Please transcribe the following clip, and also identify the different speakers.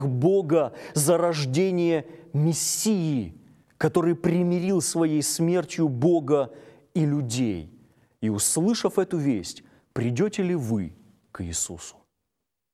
Speaker 1: Бога за рождение Мессии, который примирил своей смертью Бога и людей. И, услышав эту весть, придете ли вы к Иисусу?